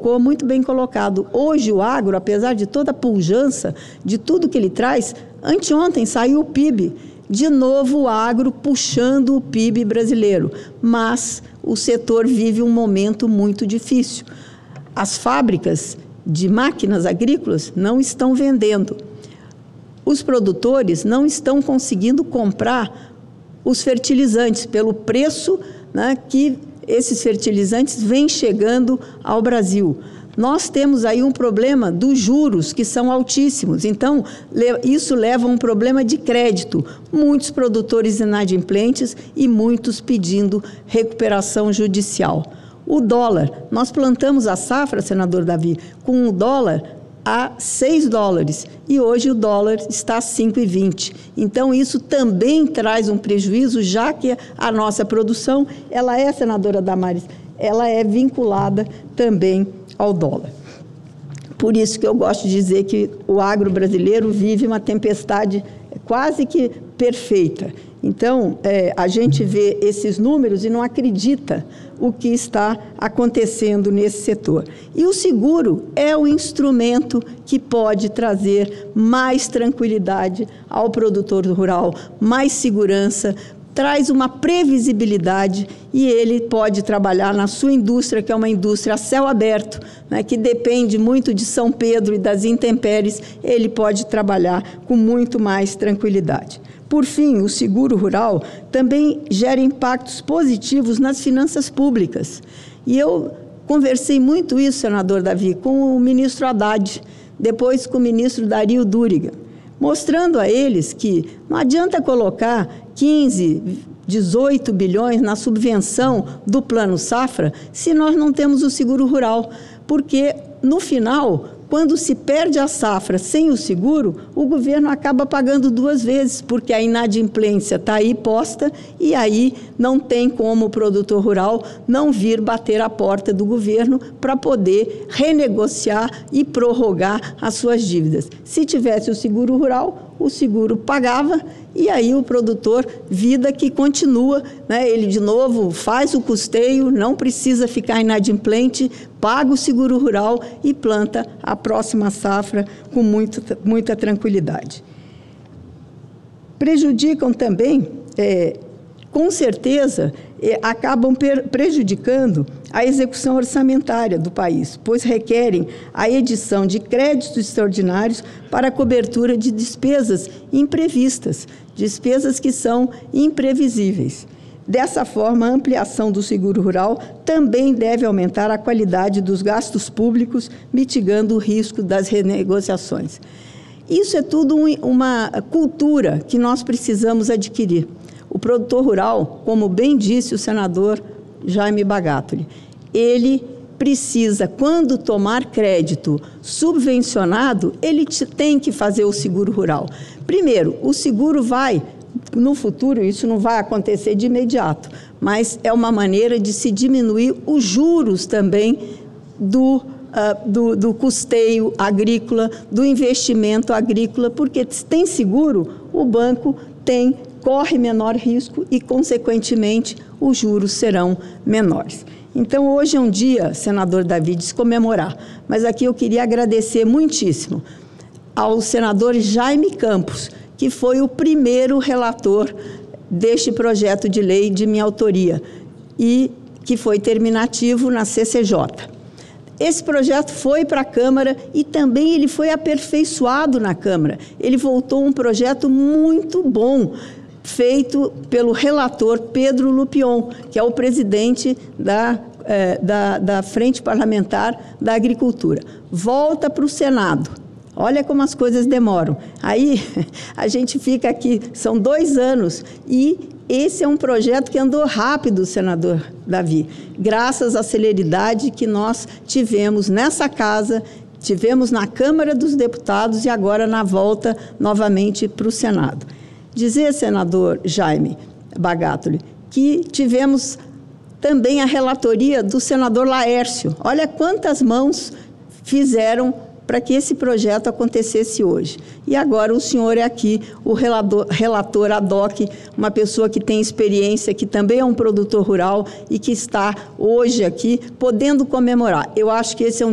colocou, muito bem colocado. Hoje o agro, apesar de toda a pujança, de tudo que ele traz, anteontem saiu o PIB. De novo o agro puxando o PIB brasileiro, mas o setor vive um momento muito difícil. As fábricas de máquinas agrícolas não estão vendendo. Os produtores não estão conseguindo comprar os fertilizantes pelo preço, né, que esses fertilizantes vêm chegando ao Brasil. Nós temos aí um problema dos juros, que são altíssimos. Então, isso leva a um problema de crédito. Muitos produtores inadimplentes e muitos pedindo recuperação judicial. O dólar, nós plantamos a safra, senador Davi, com o dólar a $6 e hoje o dólar está a 5,20. Então, isso também traz um prejuízo, já que a nossa produção, ela é, senadora Damares, ela é vinculada também ao dólar. Por isso que eu gosto de dizer que o agro brasileiro vive uma tempestade quase que perfeita. Então, a gente vê esses números e não acredita o que está acontecendo nesse setor. E o seguro é o instrumento que pode trazer mais tranquilidade ao produtor rural, mais segurança, traz uma previsibilidade e ele pode trabalhar na sua indústria, que é uma indústria a céu aberto, né, que depende muito de São Pedro e das intempéries, ele pode trabalhar com muito mais tranquilidade. Por fim, o seguro rural também gera impactos positivos nas finanças públicas. E eu conversei muito isso, senador Davi, com o ministro Haddad, depois com o ministro Dario Duriga, mostrando a eles que não adianta colocar 15, 18 bilhões na subvenção do Plano Safra se nós não temos o seguro rural, porque no final, quando se perde a safra sem o seguro, o governo acaba pagando duas vezes, porque a inadimplência está aí posta e aí não tem como o produtor rural não vir bater a porta do governo para poder renegociar e prorrogar as suas dívidas. Se tivesse o seguro rural, o seguro pagava e aí o produtor, vida que continua, né? Ele de novo faz o custeio, não precisa ficar inadimplente, paga o seguro rural e planta a próxima safra com muita tranquilidade. Prejudicam também, com certeza, acabam prejudicando a execução orçamentária do país, pois requerem a edição de créditos extraordinários para a cobertura de despesas imprevistas, despesas que são imprevisíveis. Dessa forma, a ampliação do seguro rural também deve aumentar a qualidade dos gastos públicos, mitigando o risco das renegociações. Isso é tudo uma cultura que nós precisamos adquirir. O produtor rural, como bem disse o senador Jaime Bagatoli, ele precisa, quando tomar crédito subvencionado, ele tem que fazer o seguro rural. Primeiro, o seguro vai, no futuro, isso não vai acontecer de imediato, mas é uma maneira de se diminuir os juros também do custeio agrícola, do investimento agrícola, porque se tem seguro, o banco corre menor risco e, consequentemente, os juros serão menores. Então, hoje é um dia, senador Davi, de se comemorar, mas aqui eu queria agradecer muitíssimo ao senador Jaime Campos, que foi o primeiro relator deste projeto de lei de minha autoria e que foi terminativo na CCJ. Esse projeto foi para a Câmara e também ele foi aperfeiçoado na Câmara. Ele voltou um projeto muito bom, feito pelo relator Pedro Lupion, que é o presidente da Frente Parlamentar da Agricultura. Volta para o Senado. Olha como as coisas demoram. Aí a gente fica aqui, são 2 anos, e esse é um projeto que andou rápido, senador Davi, graças à celeridade que nós tivemos nessa casa, tivemos na Câmara dos Deputados e agora na volta novamente para o Senado. Dizer, senador Jaime Bagatoli, que tivemos também a relatoria do senador Laércio. Olha quantas mãos fizeram para que esse projeto acontecesse hoje. E agora o senhor é aqui, o relator ad hoc, uma pessoa que tem experiência, que também é um produtor rural e que está hoje aqui podendo comemorar. Eu acho que esse é um